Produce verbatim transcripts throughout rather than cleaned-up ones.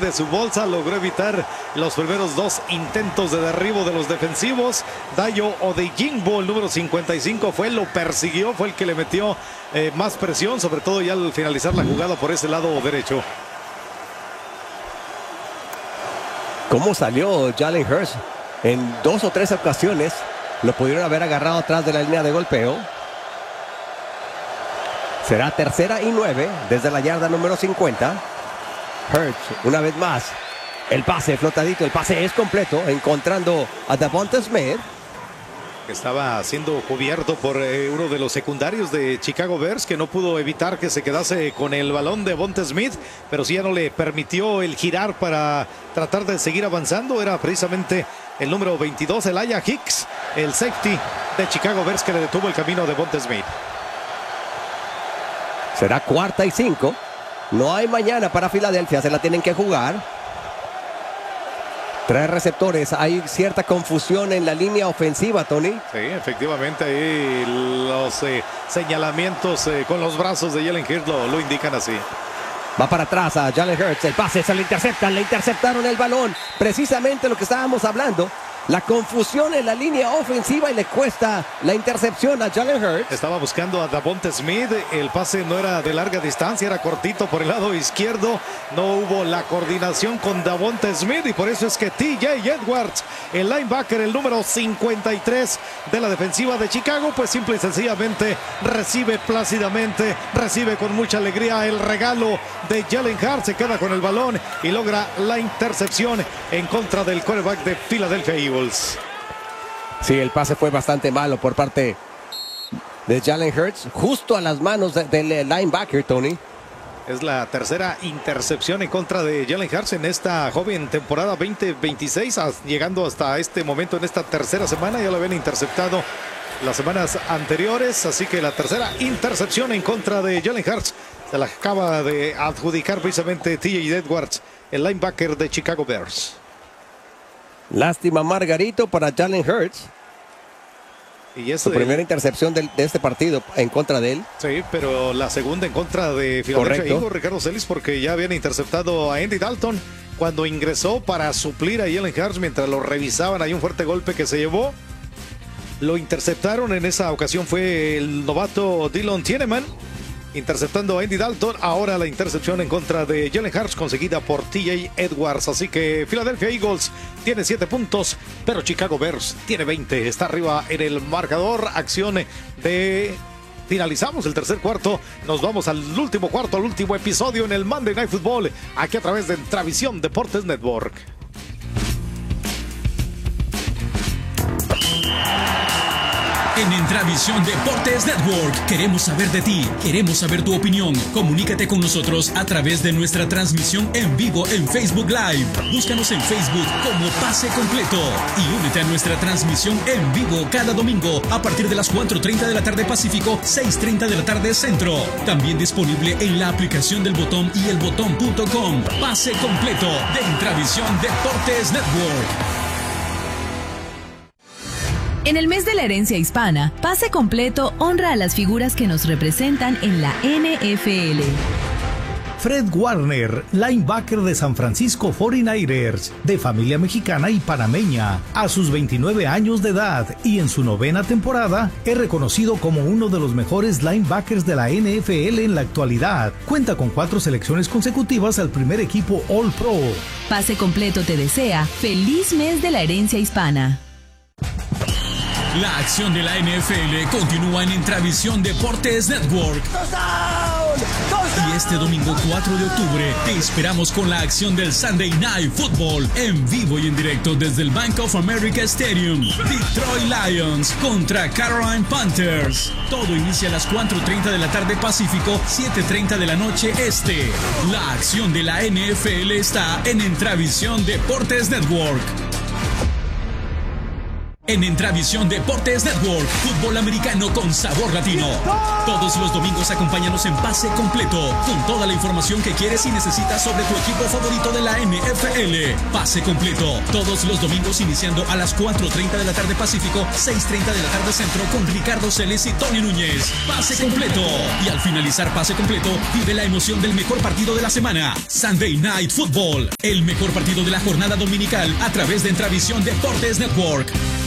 de su bolsa, logró evitar los primeros dos intentos de derribo de los defensivos. Dayo Odeyingbo, el número cincuenta y cinco, fue, lo persiguió, fue el que le metió eh, más presión, sobre todo ya al finalizar la jugada por ese lado derecho. ¿Cómo salió Jalen Hurts? En dos o tres ocasiones lo pudieron haber agarrado atrás de la línea de golpeo. Será tercera y nueve desde la yarda número cincuenta. Hurts, una vez más, el pase flotadito, el pase es completo, encontrando a Devonta Smith. Estaba siendo cubierto por eh, uno de los secundarios de Chicago Bears, que no pudo evitar que se quedase con el balón de Devonta Smith, pero sí ya no le permitió el girar para tratar de seguir avanzando. Era precisamente el número veintidós, Elijah Hicks, el safety de Chicago Bears, que le detuvo el camino a Devonta Smith. Será cuarta y cinco. No hay mañana para Filadelfia, se la tienen que jugar. Tres receptores, hay cierta confusión en la línea ofensiva, Tony. Sí, efectivamente, ahí los eh, señalamientos eh, con los brazos de Jalen Hurts lo, lo indican así. Va para atrás a Jalen Hurts, el pase se le interceptan, le interceptaron el balón. Precisamente lo que estábamos hablando. La confusión en la línea ofensiva y le cuesta la intercepción a Jalen Hurts. Estaba buscando a Devonta Smith. El pase no era de larga distancia, era cortito por el lado izquierdo. No hubo la coordinación con Devonta Smith y por eso es que T J Edwards, el linebacker, el número cincuenta y tres de la defensiva de Chicago, pues simple y sencillamente recibe plácidamente, recibe con mucha alegría el regalo de Jalen Hurts. Se queda con el balón y logra la intercepción en contra del quarterback de Philadelphia Eagles. Sí, el pase fue bastante malo por parte de Jalen Hurts, justo a las manos del de, de linebacker, Tony. Es la tercera intercepción en contra de Jalen Hurts en esta joven temporada veinte veintiséis, llegando hasta este momento en esta tercera semana. Ya lo habían interceptado las semanas anteriores, así que la tercera intercepción en contra de Jalen Hurts se la acaba de adjudicar precisamente T J Edwards, el linebacker de Chicago Bears. Lástima, Margarito, para Jalen Hurts. Y es su de... primera intercepción de, de este partido en contra de él. Sí, pero la segunda en contra de Philadelphia Eagles, Ricardo Celis, porque ya habían interceptado a Andy Dalton cuando ingresó para suplir a Jalen Hurts mientras lo revisaban. Hay un fuerte golpe que se llevó. Lo interceptaron, en esa ocasión fue el novato Dylan Tieneman, interceptando a Andy Dalton. Ahora la intercepción en contra de Jalen Hurts conseguida por T J Edwards. Así que Philadelphia Eagles tiene siete puntos, pero Chicago Bears tiene veinte. Está arriba en el marcador. Acción de... Finalizamos el tercer cuarto. Nos vamos al último cuarto, al último episodio en el Monday Night Football, aquí a través de Travisión Deportes Network. En Entravisión Deportes Network queremos saber de ti, queremos saber tu opinión. Comunícate con nosotros a través de nuestra transmisión en vivo en Facebook Live. Búscanos en Facebook como Pase Completo y únete a nuestra transmisión en vivo cada domingo a partir de las cuatro y media de la tarde Pacífico, seis y media de la tarde Centro. También disponible en la aplicación del Botón y el botón punto com. Pase Completo de Entravisión Deportes Network. En el mes de la herencia hispana, Pase Completo honra a las figuras que nos representan en la N F L. Fred Warner, linebacker de San Francisco cuarenta y nueve ers, de familia mexicana y panameña, a sus veintinueve años de edad y en su novena temporada, es reconocido como uno de los mejores linebackers de la N F L en la actualidad. Cuenta con cuatro selecciones consecutivas al primer equipo All Pro. Pase Completo te desea feliz mes de la herencia hispana. La acción de la N F L continúa en Entravisión Deportes Network. Y este domingo cuatro de octubre te esperamos con la acción del Sunday Night Football en vivo y en directo desde el Bank of America Stadium. Detroit Lions contra Carolina Panthers. Todo inicia a las cuatro y media de la tarde Pacífico, siete y media de la noche Este. La acción de la N F L está en Entravisión Deportes Network. En Entravisión Deportes Network, fútbol americano con sabor latino. Todos los domingos acompáñanos en Pase Completo, con toda la información que quieres y necesitas sobre tu equipo favorito de la N F L. Pase Completo, todos los domingos iniciando a las cuatro treinta de la tarde Pacífico, seis treinta de la tarde Centro, con Ricardo Celes y Tony Núñez. Pase Completo. Y al finalizar Pase Completo, vive la emoción del mejor partido de la semana, Sunday Night Football, el mejor partido de la jornada dominical a través de Entravisión Deportes Network.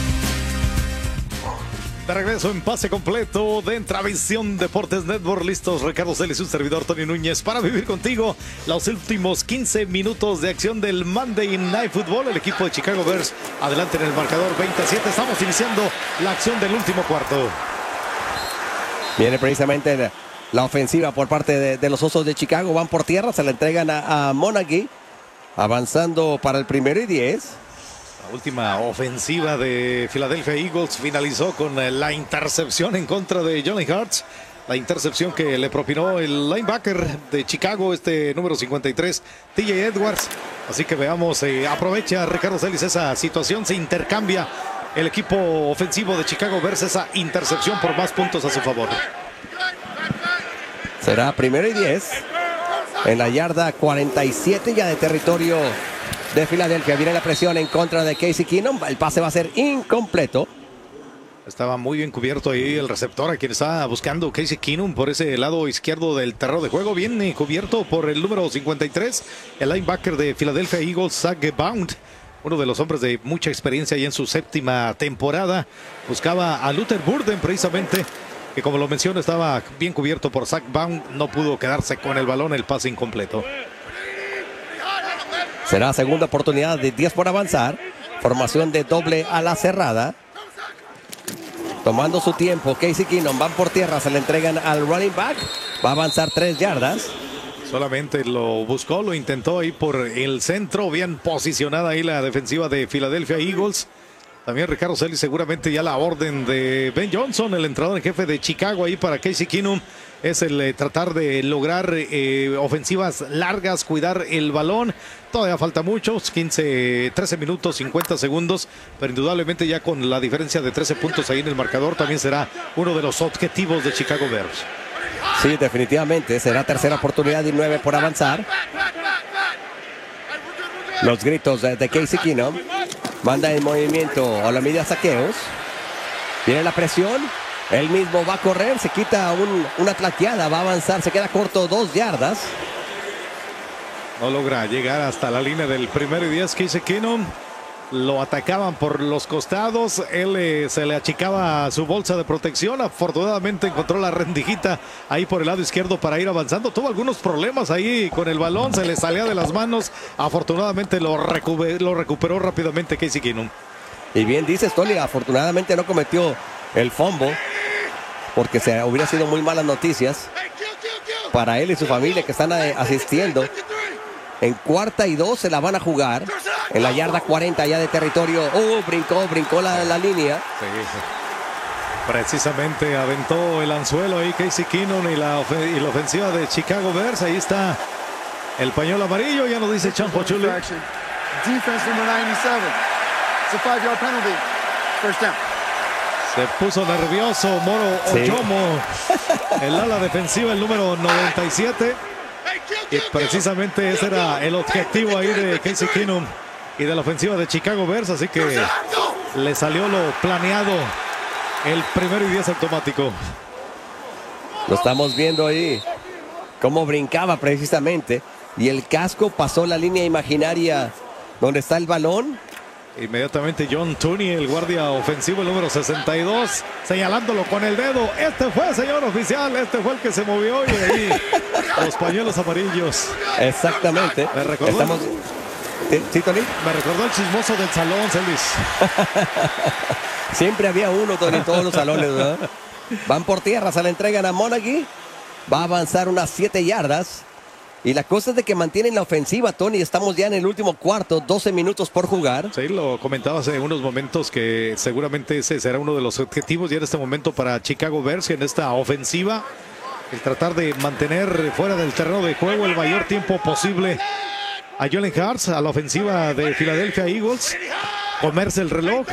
De regreso en Pase Completo de Entravisión Deportes Network. Listos Ricardo Celes y un servidor Tony Núñez para vivir contigo los últimos quince minutos de acción del Monday Night Football. El equipo de Chicago Bears adelante en el marcador veinte a siete. Estamos iniciando la acción del último cuarto. Viene precisamente la ofensiva por parte de, de los Osos de Chicago. Van por tierra, se la entregan a, a Monaghy, avanzando para el primero y diez. La última ofensiva de Philadelphia Eagles finalizó con la intercepción en contra de Jalen Hurts. La intercepción que le propinó el linebacker de Chicago, este número cincuenta y tres, T J Edwards. Así que veamos, eh, aprovecha Ricardo Celes esa situación, se intercambia el equipo ofensivo de Chicago versus esa intercepción por más puntos a su favor. Será primero y diez en la yarda cuarenta y siete ya de territorio de Filadelfia. Viene la presión en contra de Casey Keenum. El pase va a ser incompleto. Estaba muy bien cubierto ahí el receptor a quien estaba buscando Casey Keenum por ese lado izquierdo del terreno de juego. Bien cubierto por el número cincuenta y tres, el linebacker de Philadelphia Eagles, Zach Bound. Uno de los hombres de mucha experiencia ya en su séptima temporada. Buscaba a Luther Burden precisamente, que como lo menciono estaba bien cubierto por Zach Bound. No pudo quedarse con el balón, el pase incompleto. Será segunda oportunidad de diez por avanzar. Formación de doble a la cerrada. Tomando su tiempo, Casey Keenum, van por tierra, se le entregan al running back. Va a avanzar tres yardas. Solamente lo buscó, lo intentó ahí por el centro. Bien posicionada ahí la defensiva de Philadelphia Eagles. También Ricardo Celes, seguramente ya la orden de Ben Johnson, el entrenador en jefe de Chicago, ahí para Casey Keenum. Es el eh, tratar de lograr eh, ofensivas largas, cuidar el balón. Todavía falta muchos, quince, trece minutos, cincuenta segundos. Pero indudablemente ya con la diferencia de trece puntos ahí en el marcador, también será uno de los objetivos de Chicago Bears. Sí, definitivamente. Será tercera oportunidad y nueve por avanzar. Los gritos de, de Casey Keenum. Manda en movimiento a la media saqueos. Viene la presión. Él mismo va a correr, se quita un, una tlaqueada, va a avanzar, se queda corto dos yardas. No logra llegar hasta la línea del primero y diez. Casey Keenum. Lo atacaban por los costados. Él eh, se le achicaba su bolsa de protección. Afortunadamente encontró la rendijita ahí por el lado izquierdo para ir avanzando. Tuvo algunos problemas ahí con el balón. Se le salía de las manos. Afortunadamente lo, recu lo recuperó rápidamente Casey Keenum. Y bien dices, Tony, afortunadamente no cometió el fumble, porque se hubiera sido muy malas noticias para él y su familia que están asistiendo. En cuarta y dos se la van a jugar en la yarda cuarenta ya de territorio. Oh, brincó, brincó la, la línea. Sí, sí. Precisamente aventó el anzuelo ahí Casey Keenum y la, y la ofensiva de Chicago Bears. Ahí está el pañuelo amarillo, ya nos dice Champo Chule. Defense number ninety-seven. It's a five-yard penalty. First down. Se puso nervioso Moro Ojomo, sí. El ala defensiva, el número noventa y siete. Y precisamente ese era el objetivo ahí de Casey Keenum y de la ofensiva de Chicago Bears. Así que le salió lo planeado, el primero y diez automático. Lo estamos viendo ahí, cómo brincaba precisamente. Y el casco pasó la línea imaginaria donde está el balón. Inmediatamente John Tooney, el guardia ofensivo, el número sesenta y dos, señalándolo con el dedo. Este fue, señor oficial, este fue el que se movió. Y ahí los pañuelos amarillos. Exactamente. Me recordó, Estamos... ¿Sí, Tony? Me recordó el chismoso del salón, Celis. Siempre había uno, Tony, en todos los salones, ¿verdad? Van por tierra, se la entregan a Monaghy. Va a avanzar unas siete yardas. Y la cosa es de que mantienen la ofensiva, Tony. Estamos ya en el último cuarto, doce minutos por jugar. Sí, lo comentaba hace unos momentos que seguramente ese será uno de los objetivos ya en este momento para Chicago Bears en esta ofensiva. El tratar de mantener fuera del terreno de juego el mayor tiempo posible a Jalen Hurts, a la ofensiva de Philadelphia Eagles. comerse el reloj.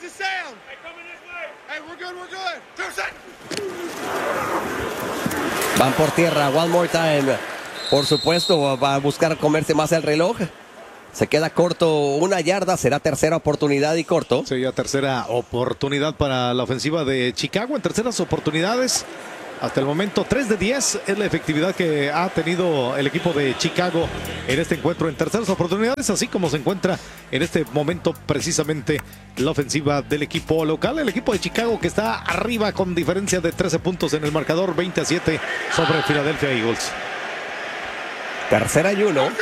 Van por tierra, one more time. Por supuesto, va a buscar comerse más el reloj. Se queda corto una yarda, será tercera oportunidad y corto. Sería tercera oportunidad para la ofensiva de Chicago. En terceras oportunidades, hasta el momento tres de diez es la efectividad que ha tenido el equipo de Chicago en este encuentro en terceras oportunidades, así como se encuentra en este momento precisamente la ofensiva del equipo local. El equipo de Chicago que está arriba con diferencia de trece puntos en el marcador, veinte a siete sobre Philadelphia Eagles. Tercera y uno.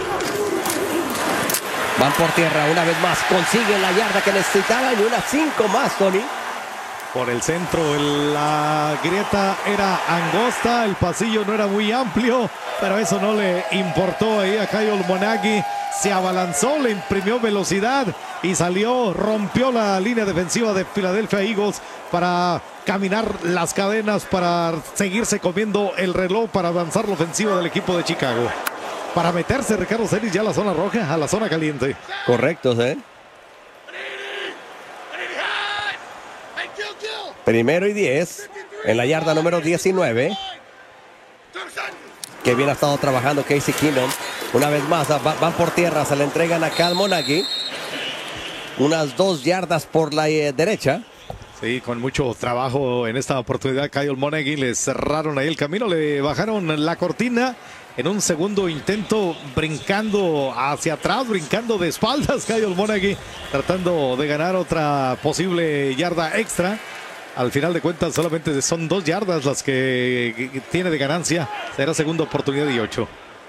Van por tierra una vez más. Consiguen la yarda que necesitaban y unas cinco más, Tony. Por el centro, la grieta era angosta, el pasillo no era muy amplio, pero eso no le importó ahí a Kyle Monaghy. Se abalanzó, le imprimió velocidad y salió, rompió la línea defensiva de Philadelphia Eagles para caminar las cadenas, para seguirse comiendo el reloj, para avanzar la ofensiva del equipo de Chicago. Para meterse Ricardo Celis ya a la zona roja, a la zona caliente. Correcto, ¿eh? Primero y diez en la yarda número diecinueve. Que bien ha estado trabajando Casey Keenum. Una vez más va, van por tierra, se le entregan a Kyle Monaghy. Unas dos yardas por la eh, derecha. Sí, con mucho trabajo en esta oportunidad Kyle Monaghy. Le cerraron ahí el camino, le bajaron la cortina. En un segundo intento, brincando hacia atrás, brincando de espaldas, Kyle Monaghy, tratando de ganar otra posible yarda extra. Al final de cuentas, solamente son dos yardas las que tiene de ganancia. Será segunda oportunidad y ocho.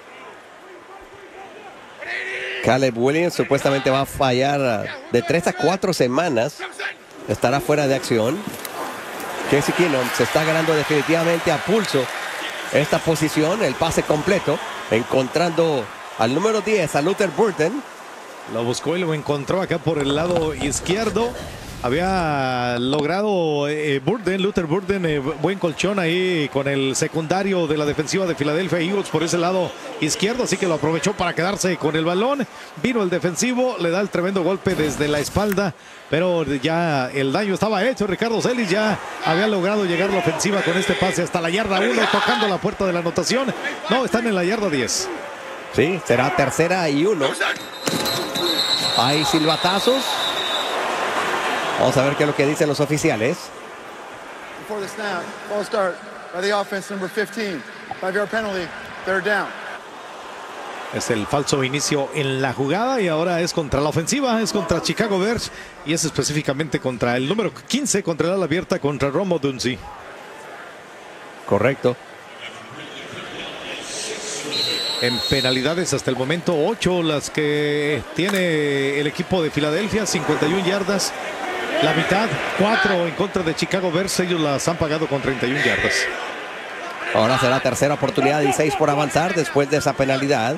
Caleb Williams supuestamente va a fallar de tres a cuatro semanas. Estará fuera de acción. Casey Keenum se está ganando definitivamente a pulso esta posición, el pase completo, encontrando al número diez, a Luther Burden. Lo buscó y lo encontró acá por el lado izquierdo. Había logrado eh, Burden, Luther Burden, eh, buen colchón ahí con el secundario de la defensiva de Philadelphia Eagles por ese lado izquierdo, así que lo aprovechó para quedarse con el balón. Vino el defensivo, le da el tremendo golpe desde la espalda, pero ya el daño estaba hecho. Ricardo Celis ya había logrado llegar a la ofensiva con este pase hasta la yarda uno, tocando la puerta de la anotación. No, están en la yarda diez. Sí, será tercera y uno. Hay silbatazos. Vamos a ver qué es lo que dicen los oficiales. Before the snap, false start by the offense, number fifteen. Five-yard penalty, third down. Es el falso inicio en la jugada y ahora es contra la ofensiva, es contra Chicago Bears y es específicamente contra el número quince, contra el ala abierta, contra Rome Odunsi. Correcto. En penalidades hasta el momento ocho las que tiene el equipo de Filadelfia, cincuenta y una yardas. La mitad, cuatro en contra de Chicago Bears, ellos las han pagado con treinta y una yardas. Ahora será tercera oportunidad y seis por avanzar después de esa penalidad.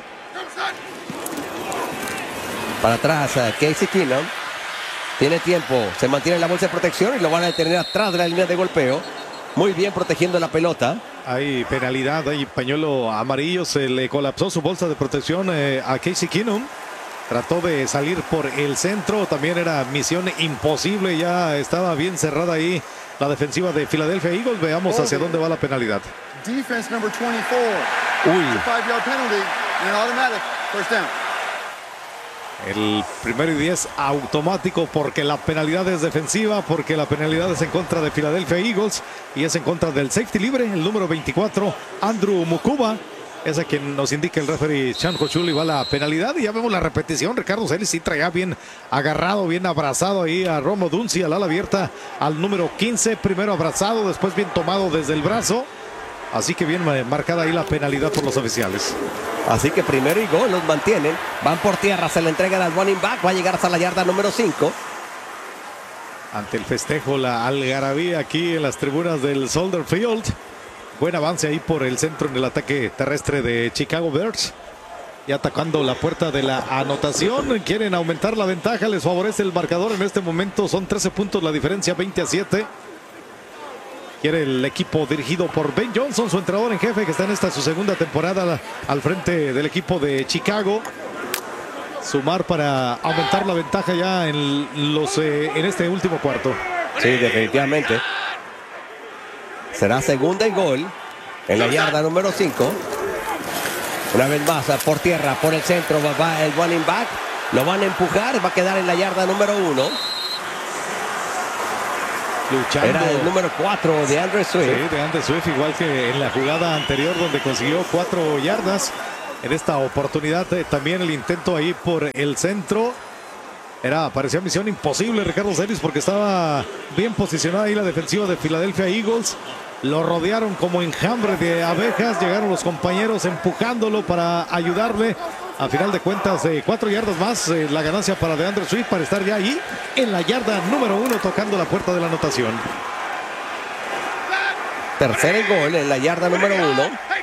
Para atrás, Casey Keenum. Tiene tiempo, se mantiene en la bolsa de protección y lo van a detener atrás de la línea de golpeo. Muy bien protegiendo la pelota. Hay penalidad, hay pañuelo amarillo, se le colapsó su bolsa de protección eh, a Casey Keenum. Trató de salir por el centro, también era misión imposible, ya estaba bien cerrada ahí la defensiva de Philadelphia Eagles. Veamos hacia dónde va la penalidad. Defense number twenty-four. Uy. Five-yard penalty and an automatic first down. El primero y diez automático porque la penalidad es defensiva, porque la penalidad es en contra de Philadelphia Eagles y es en contra del safety libre, el número veinticuatro, Andrew Mukuba. Es a quien nos indica el referee Chan Hochuli, va la penalidad y ya vemos la repetición. Ricardo Celis sí traía bien agarrado, bien abrazado ahí a Rome Odunsi, al ala abierta, al número quince, primero abrazado, después bien tomado desde el brazo. Así que bien marcada ahí la penalidad por los oficiales. Así que primero y gol los mantienen. Van por tierra, se le entregan al running back, va a llegar hasta la yarda número cinco. Ante el festejo, la algarabía aquí en las tribunas del Soldier Field. Buen avance ahí por el centro en el ataque terrestre de Chicago Bears. Y atacando la puerta de la anotación. Quieren aumentar la ventaja, les favorece el marcador en este momento. Son trece puntos la diferencia, veinte a siete. Quiere el equipo dirigido por Ben Johnson, su entrenador en jefe, que está en esta su segunda temporada al frente del equipo de Chicago. sumar para aumentar la ventaja ya en, los, eh, en este último cuarto. Sí, definitivamente. Será segunda y gol en la yarda número cinco. Una vez más por tierra, por el centro, va el running back. Lo van a empujar, va a quedar en la yarda número uno. Luchando. Era el número cuatro de Andre Swift. Sí, de Andre Swift, igual que en la jugada anterior donde consiguió cuatro yardas. En esta oportunidad eh, también el intento ahí por el centro. Era, parecía misión imposible, Ricardo Celis, porque estaba bien posicionada ahí la defensiva de Philadelphia Eagles. Lo rodearon como enjambre de abejas. Llegaron los compañeros empujándolo para ayudarle. A final de cuentas, eh, cuatro yardas más, eh, la ganancia para DeAndre Swift para estar ya ahí en la yarda número uno, tocando la puerta de la anotación. Tercer gol en la yarda número uno.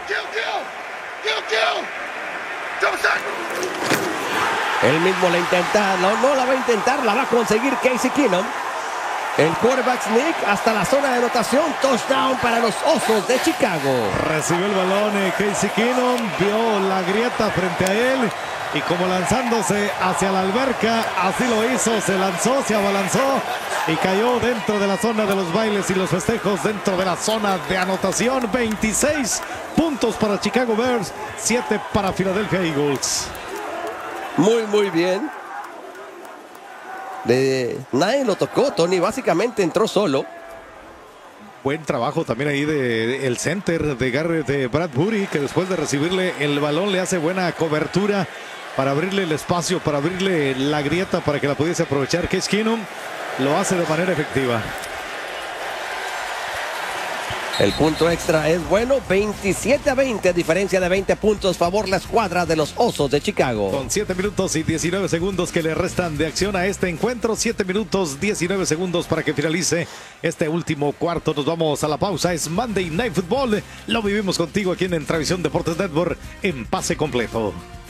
Él mismo la intenta, no, no la va a intentar, la va a conseguir Casey Keenum. El quarterback sneak hasta la zona de anotación. Touchdown para los Osos de Chicago. Recibió el balón eh, Casey Keenum, vio la grieta frente a él y como lanzándose hacia la alberca, así lo hizo, se lanzó, se abalanzó y cayó dentro de la zona de los bailes y los festejos, dentro de la zona de anotación. veintiséis puntos para Chicago Bears, siete para Philadelphia Eagles. Muy, muy bien. De, nadie lo tocó, Tony. Básicamente entró solo. Buen trabajo también ahí de, de el center de Garrett de Bradbury, que después de recibirle el balón le hace buena cobertura para abrirle el espacio, para abrirle la grieta para que la pudiese aprovechar. Case Keenum lo hace de manera efectiva. El punto extra es bueno, veintisiete a veinte, diferencia de veinte puntos, favor la escuadra de los Osos de Chicago. Con siete minutos y diecinueve segundos que le restan de acción a este encuentro, siete minutos diecinueve segundos para que finalice este último cuarto. Nos vamos a la pausa, es Monday Night Football, lo vivimos contigo aquí en Entravisión Deportes Network en pase completo.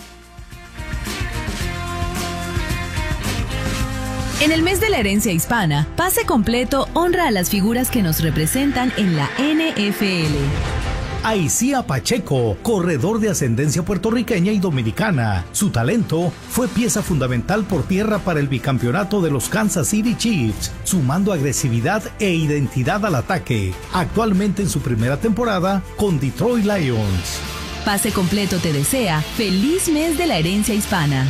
En el mes de la herencia hispana, Pase Completo honra a las figuras que nos representan en la N F L. Aicía Pacheco, corredor de ascendencia puertorriqueña y dominicana. Su talento fue pieza fundamental por tierra para el bicampeonato de los Kansas City Chiefs, sumando agresividad e identidad al ataque. Actualmente en su primera temporada con Detroit Lions. Pase Completo te desea feliz mes de la herencia hispana.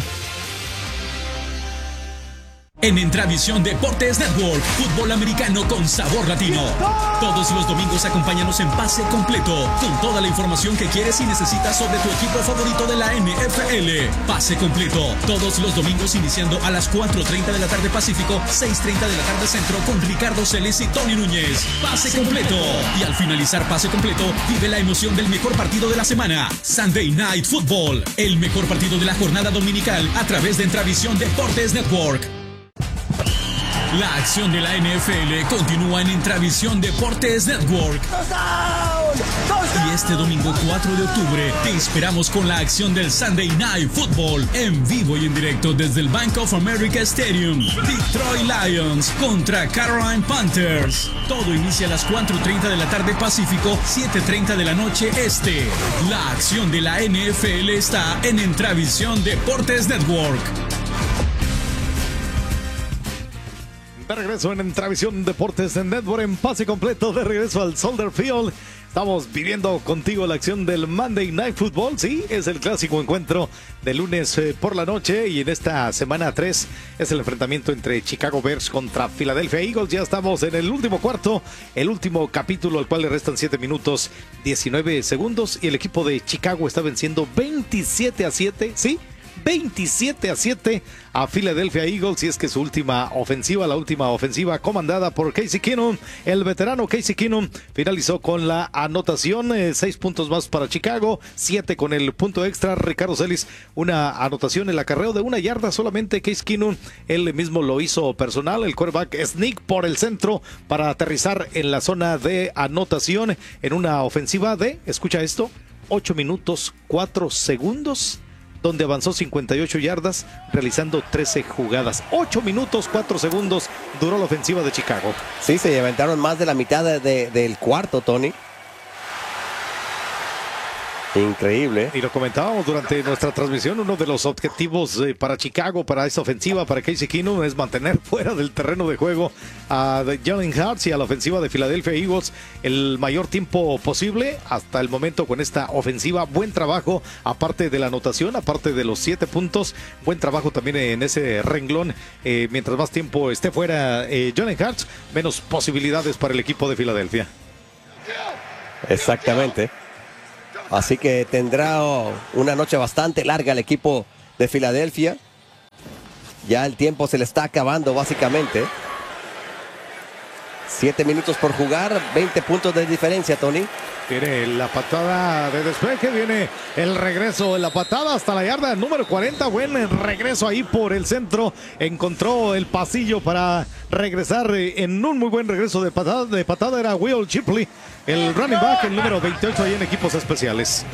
En Entravisión Deportes Network, fútbol americano con sabor latino. Todos los domingos acompáñanos en Pase Completo, con toda la información que quieres y necesitas sobre tu equipo favorito de la N F L. Pase Completo, todos los domingos iniciando a las cuatro treinta de la tarde Pacífico, seis treinta de la tarde Centro, con Ricardo Celis y Tony Núñez. Pase Completo. Y al finalizar Pase Completo, vive la emoción del mejor partido de la semana, Sunday Night Football, el mejor partido de la jornada dominical a través de Entravisión Deportes Network. La acción de la N F L continúa en Entravisión Deportes Network. Y este domingo cuatro de octubre te esperamos con la acción del Sunday Night Football en vivo y en directo desde el Bank of America Stadium. Detroit Lions contra Carolina Panthers. Todo inicia a las cuatro treinta de la tarde Pacífico, siete treinta de la noche Este. La acción de la N F L está en Entravisión Deportes Network. De regreso en Entravisión Deportes en Network, en Pase Completo, de regreso al Soldier Field. Estamos viviendo contigo la acción del Monday Night Football. Sí, es el clásico encuentro de lunes eh, por la noche. Y en esta semana tres es el enfrentamiento entre Chicago Bears contra Philadelphia Eagles. Ya estamos en el último cuarto, el último capítulo, al cual le restan siete minutos diecinueve segundos. Y el equipo de Chicago está venciendo veintisiete a siete, ¿sí? veintisiete a siete a Philadelphia Eagles, y es que su última ofensiva, la última ofensiva comandada por Casey Keenum, el veterano Casey Keenum, finalizó con la anotación, eh, seis puntos más para Chicago, siete con el punto extra. Ricardo Celis, una anotación, el acarreo de una yarda solamente. Casey Keenum, él mismo lo hizo personal, el quarterback sneak por el centro para aterrizar en la zona de anotación en una ofensiva de, escucha esto, ocho minutos cuatro segundos, donde avanzó cincuenta y ocho yardas, realizando trece jugadas. ocho minutos, cuatro segundos duró la ofensiva de Chicago. Sí, se aventaron más de la mitad de, de, del cuarto, Tony. Increíble. Y lo comentábamos durante nuestra transmisión, uno de los objetivos eh, para Chicago, para esta ofensiva, para Casey Keenum, es mantener fuera del terreno de juego a Jalen Hurts y a la ofensiva de Philadelphia Eagles el mayor tiempo posible. Hasta el momento con esta ofensiva, buen trabajo, aparte de la anotación, aparte de los siete puntos, buen trabajo también en ese renglón. Eh, mientras más tiempo esté fuera eh, Jalen Hurts, menos posibilidades para el equipo de Filadelfia. Exactamente. Así que tendrá una noche bastante larga el equipo de Filadelfia. Ya el tiempo se le está acabando básicamente. Siete minutos por jugar, veinte puntos de diferencia, Tony. Viene la patada de despeje, viene el regreso de la patada hasta la yarda número cuarenta. Buen regreso ahí por el centro. Encontró el pasillo para regresar en un muy buen regreso de patada. De patada era Will Shipley, el running back, el número veintiocho ahí en equipos especiales.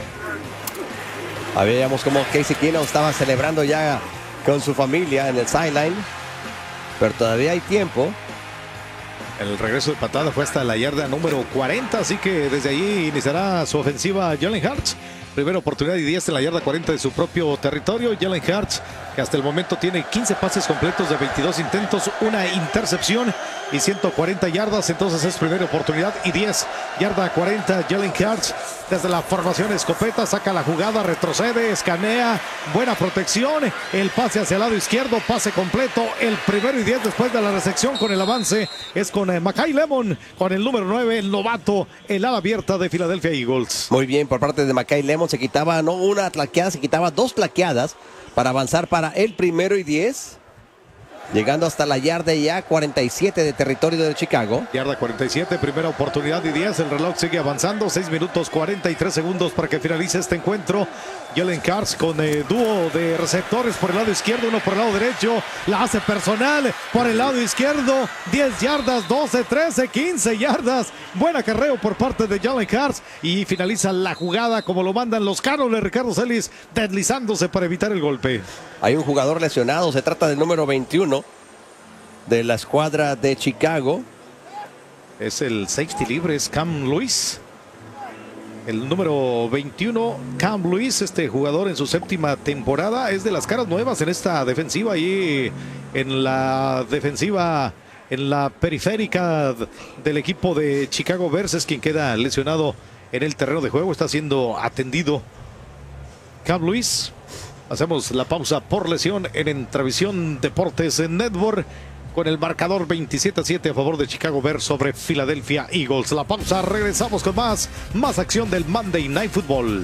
Veíamos como Casey Keenum estaba celebrando ya con su familia en el sideline. Pero todavía hay tiempo. El regreso de patada fue hasta la yarda número cuarenta, así que desde allí iniciará su ofensiva Jalen Hurts. Primera oportunidad y diez en la yarda cuarenta de su propio territorio. Jalen Hurts, que hasta el momento tiene quince pases completos de veintidós intentos, una intercepción y ciento cuarenta yardas. Entonces es primera oportunidad y diez, yarda cuarenta. Jalen Hurts desde la formación escopeta, saca la jugada, retrocede, escanea, buena protección. El pase hacia el lado izquierdo, pase completo. El primero y diez después de la recepción con el avance es con eh, Makai Lemon, con el número nueve, el novato, el ala abierta de Philadelphia Eagles. Muy bien por parte de Makai Lemon. Se quitaba no una tlaqueada, se quitaba dos tlaqueadas para avanzar para el primero y diez. Llegando hasta la yarda ya cuarenta y siete de territorio de Chicago. Yarda cuarenta y siete, primera oportunidad y diez. El reloj sigue avanzando. seis minutos cuarenta y tres segundos para que finalice este encuentro. Jalen Hurts con eh, dúo de receptores por el lado izquierdo, uno por el lado derecho. La hace personal por el lado izquierdo. diez yardas, doce, trece, quince yardas. Buen acarreo por parte de Jalen Hurts. Y finaliza la jugada como lo mandan los Carros de Ricardo Celis, deslizándose para evitar el golpe. Hay un jugador lesionado. Se trata del número veintiuno de la escuadra de Chicago. Es el safety libre, es Cam Lewis. El número veintiuno, Cam Lewis, este jugador en su séptima temporada, es de las caras nuevas en esta defensiva y en la defensiva, en la periférica del equipo de Chicago Bears, es quien queda lesionado en el terreno de juego, está siendo atendido Cam Lewis. Hacemos la pausa por lesión en Entravisión Deportes en Network, con el marcador veintisiete a siete a favor de Chicago Bears sobre Philadelphia Eagles. La pausa, regresamos con más, más acción del Monday Night Football.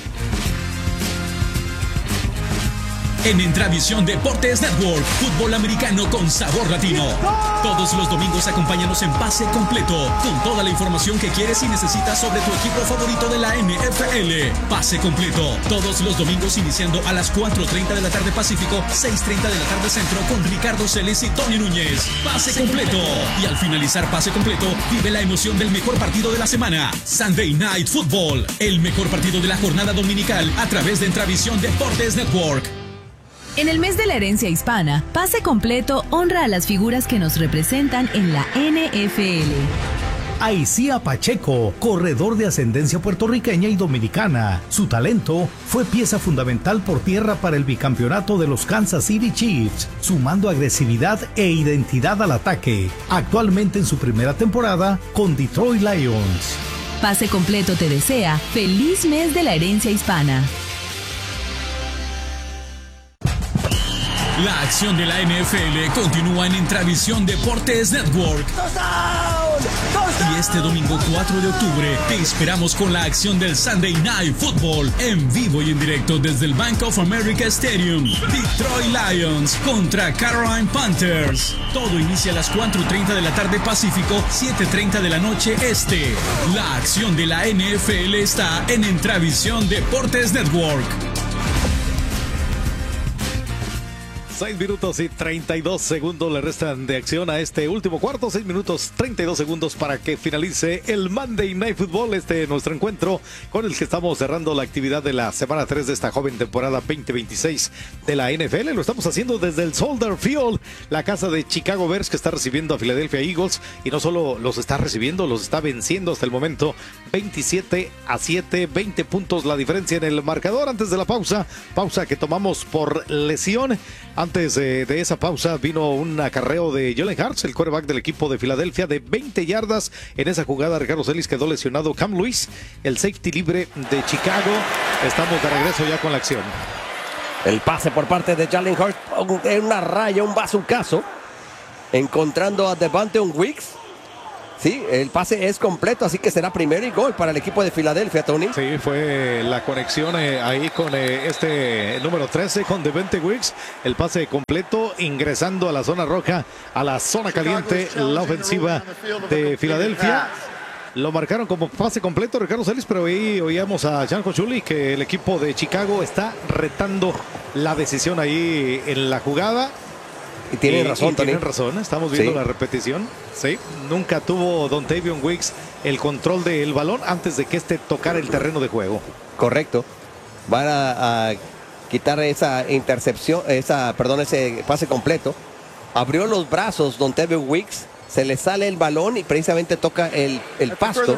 En Entravisión Deportes Network, fútbol americano con sabor latino. Todos los domingos acompáñanos en Pase Completo, con toda la información que quieres y necesitas sobre tu equipo favorito de la N F L. Pase Completo, todos los domingos iniciando a las cuatro treinta de la tarde Pacífico, seis treinta de la tarde Centro, con Ricardo Celis y Tony Núñez. Pase Completo. Y al finalizar Pase Completo, vive la emoción del mejor partido de la semana, Sunday Night Football, el mejor partido de la jornada dominical a través de Entravisión Deportes Network. En el mes de la herencia hispana, Pase Completo honra a las figuras que nos representan en la N F L. Aicía Pacheco, corredor de ascendencia puertorriqueña y dominicana. Su talento fue pieza fundamental por tierra para el bicampeonato de los Kansas City Chiefs, sumando agresividad e identidad al ataque. Actualmente en su primera temporada con Detroit Lions. Pase Completo te desea feliz mes de la herencia hispana. La acción de la N F L continúa en Entravisión Deportes Network. Y este domingo cuatro de octubre te esperamos con la acción del Sunday Night Football en vivo y en directo desde el Bank of America Stadium. Detroit Lions contra Carolina Panthers. Todo inicia a las cuatro treinta de la tarde Pacífico, siete treinta de la noche Este. La acción de la N F L está en Entravisión Deportes Network. seis minutos y treinta y dos segundos le restan de acción a este último cuarto. seis minutos treinta y dos segundos para que finalice el Monday Night Football, este nuestro encuentro con el que estamos cerrando la actividad de la semana tres de esta joven temporada veinte veintiséis de la N F L. Lo estamos haciendo desde el Soldier Field, la casa de Chicago Bears, que está recibiendo a Philadelphia Eagles, y no solo los está recibiendo, los está venciendo hasta el momento veintisiete a siete, veinte puntos la diferencia en el marcador. Antes de la pausa, pausa que tomamos por lesión. Antes de, de esa pausa vino un acarreo de Jalen Hurts, el quarterback del equipo de Filadelfia, de veinte yardas. En esa jugada Ricardo Celis quedó lesionado Cam Lewis, el safety libre de Chicago. Estamos de regreso ya con la acción. El pase por parte de Jalen Hurts en una raya, un bazucazo, encontrando a Devontae Wicks. Sí, el pase es completo, así que será primero y gol para el equipo de Filadelfia, Tony. Sí, fue la conexión eh, ahí con eh, este número trece, con Devontae Wicks. El pase completo, ingresando a la zona roja, a la zona caliente, la ofensiva de Filadelfia. Lo marcaron como pase completo, Ricardo Celis, pero ahí oíamos a Jan Hochuli que el equipo de Chicago está retando la decisión ahí en la jugada. Y tienen y, razón, y tienen razón, estamos viendo sí. la repetición. Sí, nunca tuvo Dontayvion Wicks el control del balón antes de que este tocara el terreno de juego. Correcto. Van a, a quitar esa intercepción, esa, perdón, ese pase completo. Abrió los brazos Dontayvion Wicks, se le sale el balón y precisamente toca el, el pasto.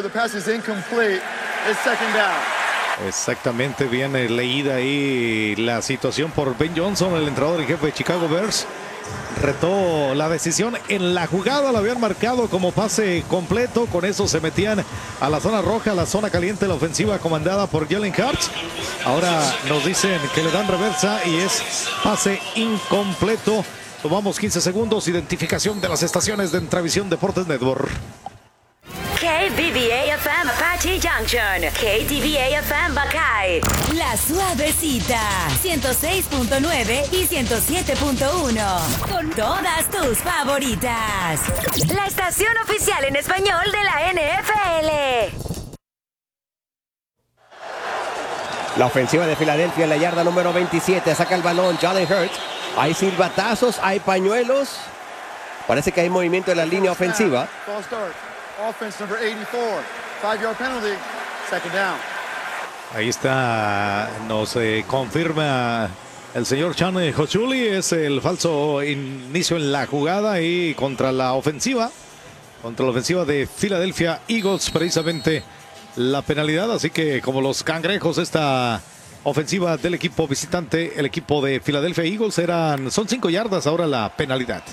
Exactamente, bien eh, leída ahí la situación por Ben Johnson, el entrenador en jefe de Chicago Bears. Retó la decisión en la jugada, la habían marcado como pase completo. Con eso se metían a la zona roja, a la zona caliente, la ofensiva comandada por Jalen Hurts. Ahora nos dicen que le dan reversa y es pase incompleto. Tomamos quince segundos, identificación de las estaciones de Entravisión Deportes Network. K B B A F M Apache Junction, K T V A F M Buckeye, La Suavecita, ciento seis punto nueve y ciento siete punto uno, con todas tus favoritas. La estación oficial en español de la N F L. La ofensiva de Filadelfia en la yarda número veintisiete, saca el balón Jalen Hurts. Hay silbatazos, hay pañuelos. Parece que hay movimiento en la línea ofensiva. Offense number eighty-four, five-yard penalty, second down. Ahí está, nos eh, confirma el señor Jan Hochuli, es el falso inicio en la jugada y contra la ofensiva, contra la ofensiva de Philadelphia Eagles, precisamente la penalidad. Así que como los cangrejos, esta ofensiva del equipo visitante, el equipo de Philadelphia Eagles, eran, son cinco yardas ahora la penalidad.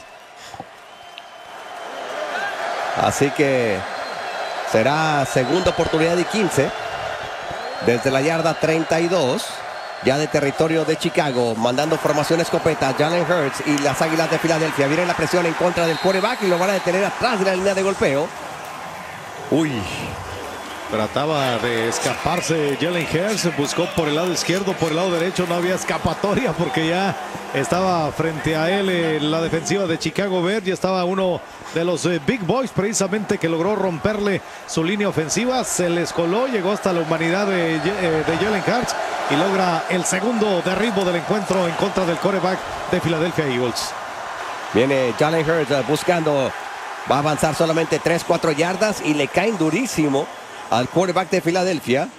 Así que será segunda oportunidad y quince. Desde la yarda treinta y dos, ya de territorio de Chicago, mandando formación escopeta, Jalen Hurts y las Águilas de Filadelfia. Viene la presión en contra del quarterback y lo van a detener atrás de la línea de golpeo. Uy. Trataba de escaparse Jalen Hurts, buscó por el lado izquierdo, por el lado derecho, no había escapatoria porque ya estaba frente a él eh, la defensiva de Chicago Bears. Ya estaba uno de los eh, Big Boys precisamente que logró romperle su línea ofensiva, se les coló, llegó hasta la humanidad de, eh, de Jalen Hurts y logra el segundo derribo del encuentro en contra del quarterback de Philadelphia Eagles. Viene Jalen Hurts uh, buscando, va a avanzar solamente tres cuatro yardas y le caen durísimo al quarterback de Filadelfia.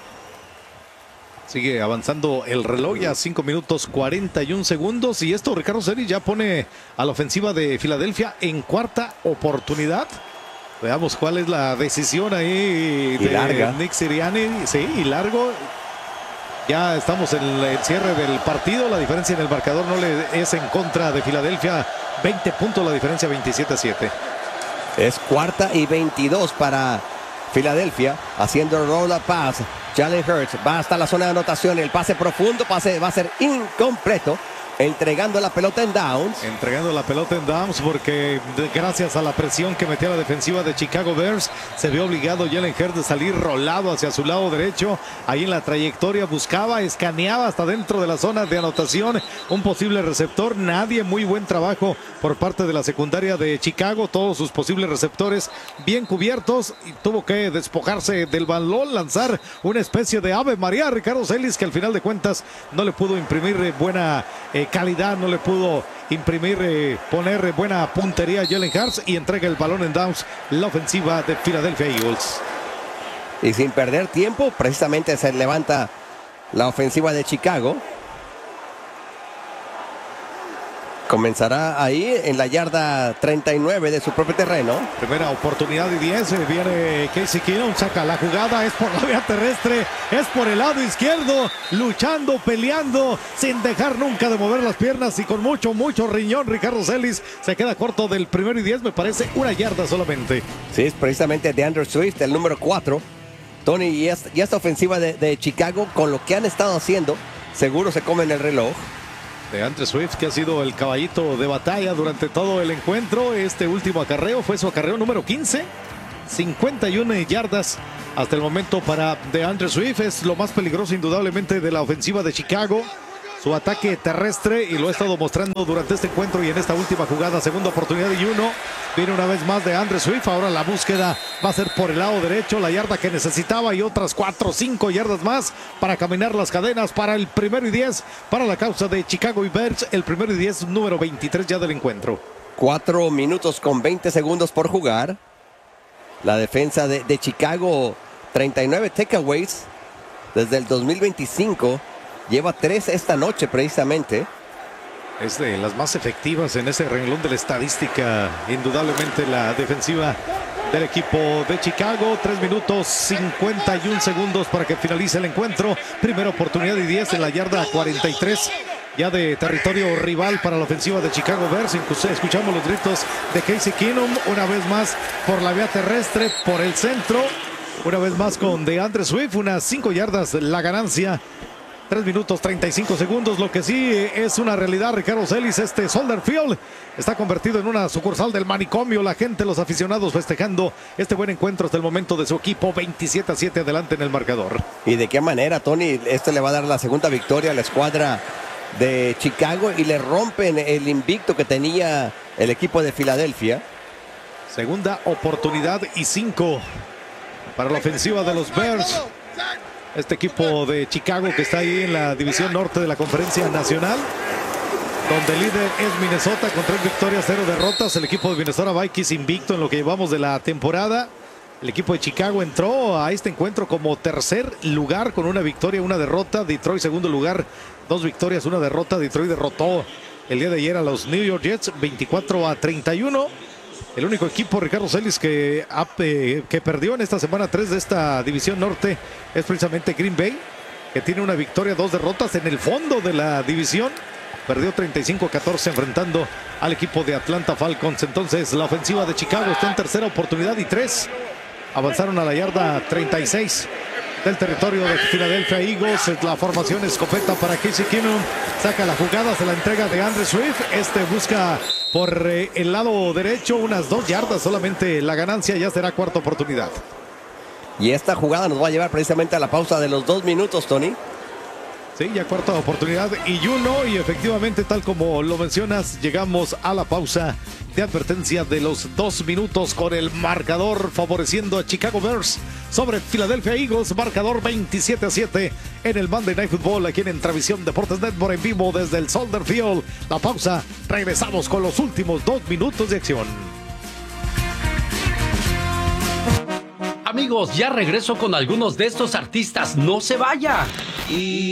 Sigue avanzando el reloj, ya cinco minutos cuarenta y un segundos. Y esto, Ricardo Celis, ya pone a la ofensiva de Filadelfia en cuarta oportunidad. Veamos cuál es la decisión ahí y de larga. Nick Sirianni. Sí, y largo. Ya estamos en el cierre del partido. La diferencia en el marcador no le es en contra de Filadelfia. veinte puntos la diferencia, veintisiete a siete. Es cuarta y veintidós para Filadelfia, haciendo roll up pass. Jalen Hurts va hasta la zona de anotación. El pase profundo, pase va a ser incompleto. Entregando la pelota en downs. Entregando la pelota en downs porque de, gracias a la presión que metía la defensiva de Chicago Bears, se vio obligado Jalen Hurts de salir rolado hacia su lado derecho. Ahí en la trayectoria buscaba, escaneaba hasta dentro de la zona de anotación un posible receptor. Nadie, muy buen trabajo por parte de la secundaria de Chicago. Todos sus posibles receptores bien cubiertos y tuvo que despojarse del balón, lanzar una especie de Ave María a Ricardo Celis, que al final de cuentas no le pudo imprimir buena eh, calidad, no le pudo imprimir, eh, poner buena puntería a Jalen Hurts y entrega el balón en downs la ofensiva de Philadelphia Eagles. Y sin perder tiempo, precisamente se levanta la ofensiva de Chicago. Comenzará ahí en la yarda treinta y nueve de su propio terreno. Primera oportunidad y diez. Viene Casey Keenum, saca la jugada. Es por la vía terrestre, es por el lado izquierdo. Luchando, peleando, sin dejar nunca de mover las piernas y con mucho, mucho riñón. Ricardo Celis se queda corto del primero y diez. Me parece una yarda solamente. Sí, es precisamente DeAndre Swift, el número cuatro. Tony, y esta, y esta ofensiva de, de Chicago, con lo que han estado haciendo, seguro se comen el reloj. DeAndre Swift, que ha sido el caballito de batalla durante todo el encuentro. Este último acarreo fue su acarreo número quince. cincuenta y una yardas hasta el momento para DeAndre Swift. Es lo más peligroso indudablemente de la ofensiva de Chicago. Su ataque terrestre, y lo ha estado mostrando durante este encuentro y en esta última jugada. Segunda oportunidad y uno. Viene una vez más DeAndre Swift. Ahora la búsqueda va a ser por el lado derecho. La yarda que necesitaba y otras cuatro o cinco yardas más para caminar las cadenas para el primero y diez. Para la causa de Chicago y Bears. El primero y diez, número veintitrés ya del encuentro. Cuatro minutos con veinte segundos por jugar. La defensa de, de Chicago, treinta y nueve takeaways desde el dos mil veinticinco. Lleva tres esta noche precisamente. Es de las más efectivas en ese renglón de la estadística. Indudablemente la defensiva del equipo de Chicago. tres minutos cincuenta y un segundos para que finalice el encuentro. Primera oportunidad y diez en la yarda cuarenta y tres. Ya de territorio rival para la ofensiva de Chicago Bears. Incluso escuchamos los gritos de Casey Keenum. Una vez más por la vía terrestre, por el centro. Una vez más con DeAndre Swift. Unas cinco yardas la ganancia. tres minutos treinta y cinco segundos. Lo que sí es una realidad, Ricardo Celis, este Soldier Field está convertido en una sucursal del manicomio. La gente, los aficionados festejando este buen encuentro hasta el momento de su equipo. veintisiete a siete adelante en el marcador. ¿Y de qué manera, Tony? Esto le va a dar la segunda victoria a la escuadra de Chicago y le rompen el invicto que tenía el equipo de Filadelfia. Segunda oportunidad y cinco para la ofensiva de los Bears. Este equipo de Chicago que está ahí en la división norte de la Conferencia Nacional, donde el líder es Minnesota con tres victorias, cero derrotas. El equipo de Minnesota Vikings invicto en lo que llevamos de la temporada. El equipo de Chicago entró a este encuentro como tercer lugar con una victoria, una derrota. Detroit segundo lugar, dos victorias, una derrota. Detroit derrotó el día de ayer a los New York Jets veinticuatro a treinta y uno. El único equipo, Ricardo Celis, que, que perdió en esta semana tres de esta división norte es precisamente Green Bay, que tiene una victoria, dos derrotas en el fondo de la división. Perdió treinta y cinco a catorce enfrentando al equipo de Atlanta Falcons. Entonces la ofensiva de Chicago está en tercera oportunidad y tres. Avanzaron a la yarda treinta y seis del territorio de Philadelphia Eagles. La formación escopeta para Casey Keenum. Saca la jugada, se la entrega de DeAndre Swift. Este busca por eh, el lado derecho, unas dos yardas solamente la ganancia. Ya será cuarta oportunidad. Y esta jugada nos va a llevar precisamente a la pausa de los dos minutos, Tony. Sí, ya cuarta oportunidad y uno. Y efectivamente, tal como lo mencionas, llegamos a la pausa de advertencia de los dos minutos con el marcador favoreciendo a Chicago Bears sobre Philadelphia Eagles. Marcador veintisiete a siete en el Monday Night Football aquí en Entravisión Deportes Network en vivo desde el Soldier Field. La pausa, regresamos con los últimos dos minutos de acción. Amigos, ya regreso con algunos de estos artistas. No se vaya. Y